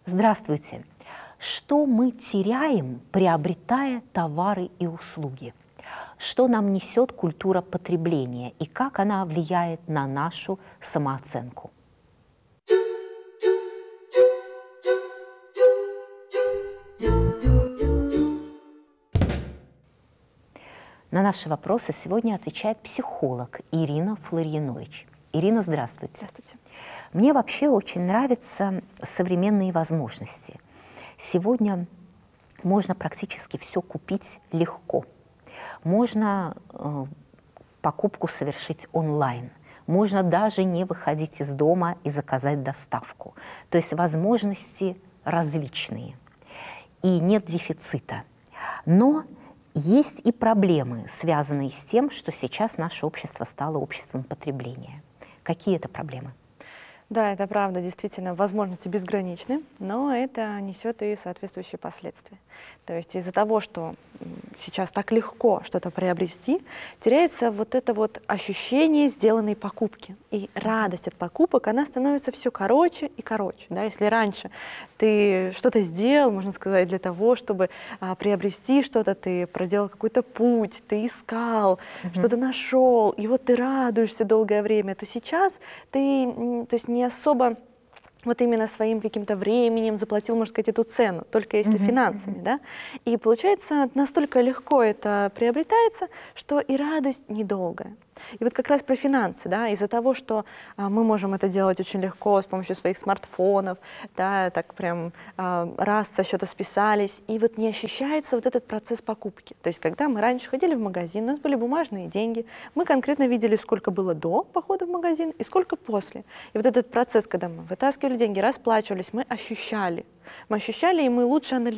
Здравствуйте. Что мы теряем, приобретая товары и услуги? Что нам несет культура потребления и как она влияет на нашу самооценку? На наши вопросы сегодня отвечает психолог Ирина Флорьянович. Ирина, здравствуйте. Здравствуйте. Мне вообще очень нравятся современные возможности. Сегодня можно практически все купить легко. Можно покупку совершить онлайн. Можно даже не выходить из дома и заказать доставку. То есть возможности различные. И нет дефицита. Но есть и проблемы, связанные с тем, что сейчас наше общество стало обществом потребления. Какие это проблемы? Да, это правда, действительно, возможности безграничны, но это несет и соответствующие последствия. То есть из-за того, что сейчас так легко что-то приобрести, теряется вот это вот ощущение сделанной покупки. И радость от покупок, она становится все короче и короче. Да? Если раньше ты что-то сделал, можно сказать, для того, чтобы приобрести что-то, ты проделал какой-то путь, ты искал, что-то нашел, и вот ты радуешься долгое время, то сейчас ты, то есть не особо вот именно своим каким-то временем заплатил, можно сказать, эту цену, только если финансами, да? И получается, настолько легко это приобретается, что и радость недолгая. И вот как раз про финансы, да, из-за того, что мы можем это делать очень легко с помощью своих смартфонов, да, так прям раз со счета списались, и вот не ощущается вот этот процесс покупки. То есть когда мы раньше ходили в магазин, у нас были бумажные деньги, мы конкретно видели, сколько было до похода в магазин и сколько после. И вот этот процесс, когда мы вытаскивали деньги, расплачивались, мы ощущали, и мы лучше анализировали.